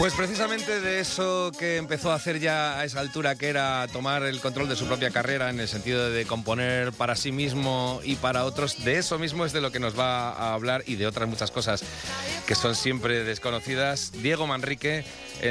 Pues precisamente de eso que empezó a hacer ya a esa altura, que era tomar el control de su propia carrera en el sentido de componer para sí mismo y para otros, de eso mismo es de lo que nos va a hablar y de otras muchas cosas que son siempre desconocidas Diego Manrique.